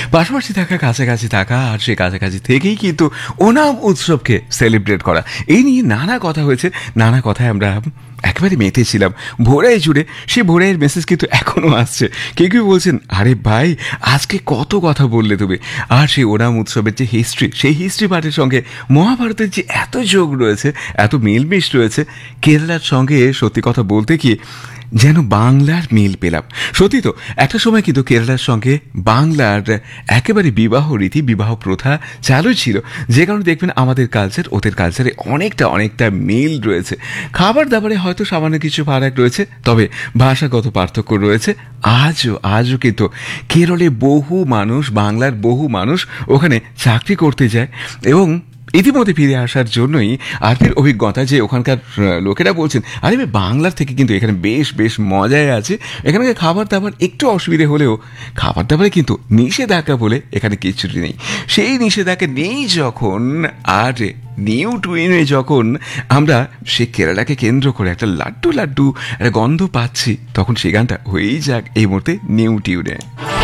পাশাপাশি থাকা, কাছাকাছি থাকা, আর সেই কাছাকাছি থেকেই কিন্তু ওনাম উৎসবকে সেলিব্রেট করা, এই নিয়ে নানা কথা হয়েছে। নানা কথায় আমরা একেবারে মেতেছিলাম ভোরাই জুড়ে। সেই ভোরাইয়ের মেসেজ কিন্তু এখনও আসছে। কেউ কেউ বলছেন, আরে ভাই আজকে কত কথা বললে তুমি। আর সেই ওনাম উৎসবের যে হিস্ট্রি, সেই হিস্ট্রি পার্টের সঙ্গে মহাভারতের যে এত যোগ রয়েছে, এত মিলমিশ রয়েছে কেরালার সঙ্গে, সত্যি কথা বলতে কি যেন বাংলার মিল পেলাম। সত্যি তো, একটা সময় কিন্তু কেরালার সঙ্গে বাংলার একেবারে বিবাহ রীতি, বিবাহ প্রথা চালু ছিল, যে কারণে দেখবেন আমাদের কালচার ওদের কালচারে অনেকটা মিল রয়েছে। খাবার দাবারে হয়তো সামান্য কিছু ফারাক রয়েছে, তবে ভাষাগত পার্থক্য রয়েছে। আজও কিন্তু কেরলে বহু মানুষ, বাংলার বহু মানুষ ওখানে চাকরি করতে যায়, এবং ইতিমধ্যে ফিরে আসার জন্যই আর্থিক অভিজ্ঞতা যে ওখানকার লোকেরা বলছেন, আরে বাংলার থেকে কিন্তু এখানে বেশ মজায় আছে। এখানকার খাবার দাবার একটু অসুবিধে হলেও খাবার দাবারে কিন্তু নিষেধাজ্ঞা বলে এখানে কিছুই নেই। সেই নিষেধাজ্ঞা নেই যখন, আর নিউ টুইনে যখন আমরা সে কেরালাকে কেন্দ্র করে একটা লাড্ডু একটা গন্ধ পাচ্ছি, তখন সে গানটা হয়েই যাক এই মুহূর্তে new টিউনে।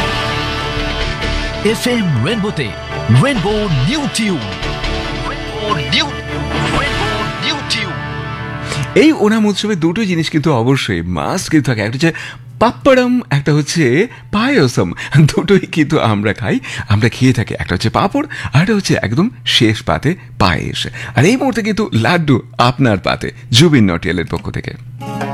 FM রেনবোতে rainbow new tune. এই ওনাম উৎসবে দুটো জিনিস কিন্তু অবশ্যই মাস্ট কিন্তু থাকে, একটা হচ্ছে পাপ্পাড়ম, একটা হচ্ছে পায়সম। দুটোই কিন্তু আমরা খাই, আমরা খেয়ে থাকি। একটা হচ্ছে পাঁপড়, আর একটা হচ্ছে একদম শেষ পাতে পায়েস। আর এই মুহূর্তে কিন্তু লাড্ডু আপনার পাতে, জুবিন নটিয়ালের পক্ষ থেকে।